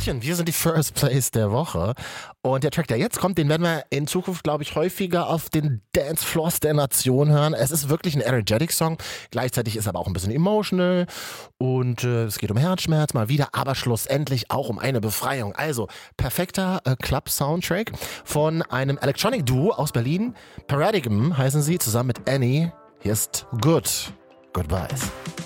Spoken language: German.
Tachchen, wir sind die First Place der Woche. Und der Track, der jetzt kommt, den werden wir in Zukunft, glaube ich, häufiger auf den Dancefloors der Nation hören. Es ist wirklich ein Energetic-Song. Gleichzeitig ist aber auch ein bisschen emotional. Und es geht um Herzschmerz mal wieder, aber schlussendlich auch um eine Befreiung. Also, perfekter Club-Soundtrack von einem Electronic-Duo aus Berlin. Paradigm heißen sie, zusammen mit Annie. Hier ist Good Goodbyes.